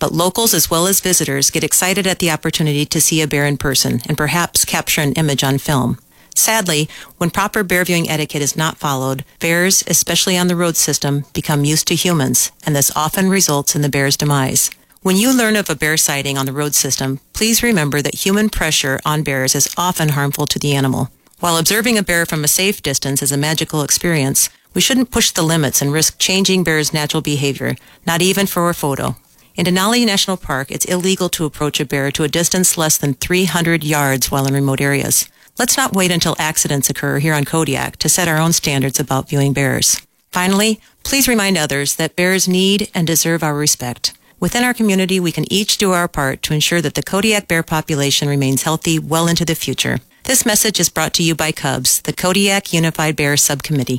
but locals as well as visitors get excited at the opportunity to see a bear in person and perhaps capture an image on film. Sadly, when proper bear viewing etiquette is not followed, bears, especially on the road system, become used to humans, and this often results in the bear's demise. When you learn of a bear sighting on the road system, please remember that human pressure on bears is often harmful to the animal. While observing a bear from a safe distance is a magical experience, we shouldn't push the limits and risk changing bears' natural behavior, not even for a photo. In Denali National Park, it's illegal to approach a bear to a distance less than 300 yards while in remote areas. Let's not wait until accidents occur here on Kodiak to set our own standards about viewing bears. Finally, please remind others that bears need and deserve our respect. Within our community, we can each do our part to ensure that the Kodiak bear population remains healthy well into the future. This message is brought to you by Cubs, the Kodiak Unified Bear Subcommittee.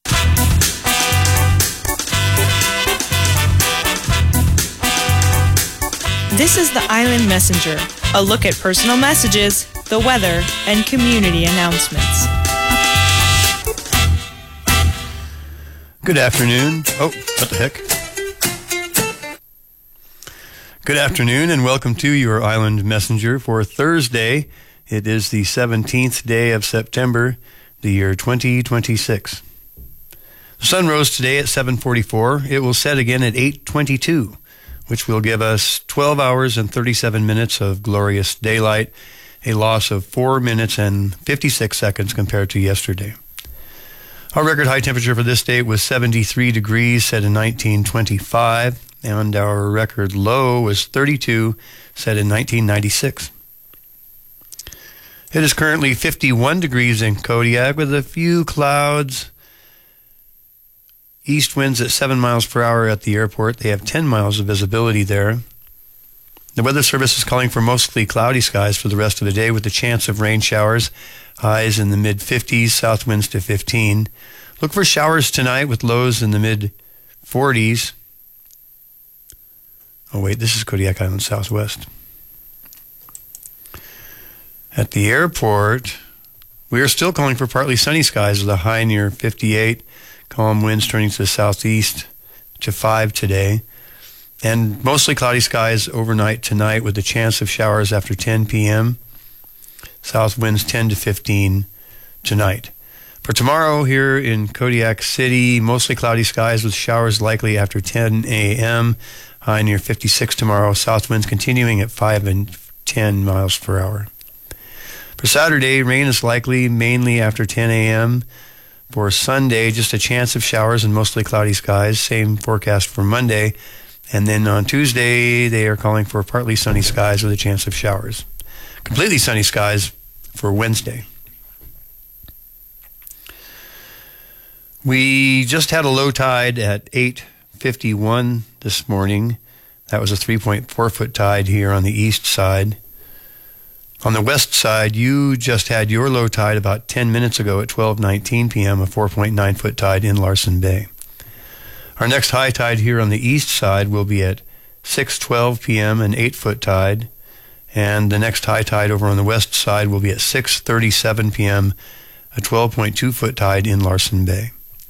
This is the Island Messenger, a look at personal messages, the weather, and community announcements. Good afternoon. Oh, what the heck? Good afternoon and welcome to your Island Messenger for Thursday. It is the 17th day of September, the year 2026. The sun rose today at 7:44. It will set again at 8:22, which will give us 12 hours and 37 minutes of glorious daylight, a loss of 4 minutes and 56 seconds compared to yesterday. Our record high temperature for this date was 73 degrees, set in 1925, and our record low was 32, set in 1996. It is currently 51 degrees in Kodiak with a few clouds. East winds at 7 miles per hour at the airport. They have 10 miles of visibility there. The Weather Service is calling for mostly cloudy skies for the rest of the day with a chance of rain showers. Highs in the mid-50s, south winds to 15. Look for showers tonight with lows in the mid-40s. Oh wait, this is Kodiak Island Southwest. At the airport, we are still calling for partly sunny skies with a high near 58. Calm winds turning to the southeast to 5 today. And mostly cloudy skies overnight tonight with a chance of showers after 10 p.m. South winds 10 to 15 tonight. For tomorrow here in Kodiak City, mostly cloudy skies with showers likely after 10 a.m. High near 56 tomorrow. South winds continuing at 5 and 10 miles per hour. For Saturday, rain is likely mainly after 10 a.m. For Sunday, just a chance of showers and mostly cloudy skies. Same forecast for Monday. And then on Tuesday, they are calling for partly sunny skies with a chance of showers. Completely sunny skies for Wednesday. We just had a low tide at 8:51 this morning. That was a 3.4-foot tide here on the east side. On the west side, you just had your low tide about 10 minutes ago at 12:19 p.m., a 4.9-foot tide in Larsen Bay. Our next high tide here on the east side will be at 6:12 p.m., an 8-foot tide. And the next high tide over on the west side will be at 6:37 p.m., a 12.2-foot tide in Larsen Bay.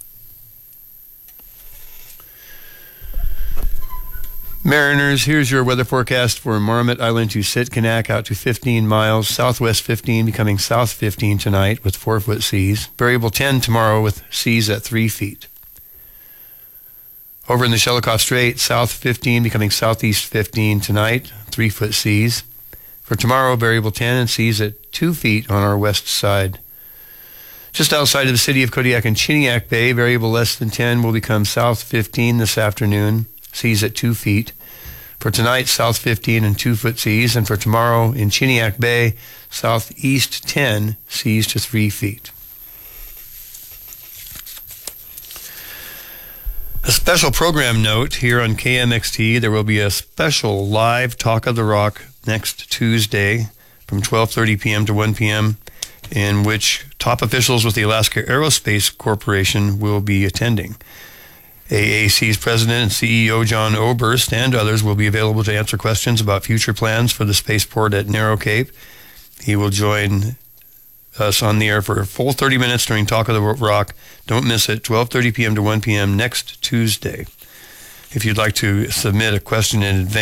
Mariners, here's your weather forecast for Marmot Island to Sitkinak out to 15 miles, southwest 15 becoming south 15 tonight with 4-foot seas. Variable 10 tomorrow with seas at 3 feet. Over in the Shelikof Strait, south 15 becoming southeast 15 tonight, 3-foot seas. For tomorrow, variable 10 and seas at 2 feet on our west side. Just outside of the city of Kodiak and Chiniak Bay, variable less than 10 will become south 15 this afternoon. Seas at 2 feet. For tonight, south 15 and 2-foot seas. And for tomorrow in Chiniak Bay, southeast 10, seas to 3 feet. A special program note here on KMXT. There will be a special live Talk of the Rock next Tuesday from 12:30 p.m. to 1 p.m. in which top officials with the Alaska Aerospace Corporation will be attending. AAC's President and CEO John Oberst and others will be available to answer questions about future plans for the spaceport at Narrow Cape. He will join us on the air for a full 30 minutes during Talk of the Rock. Don't miss it, 12:30 p.m. to 1 p.m. next Tuesday. If you'd like to submit a question in advance,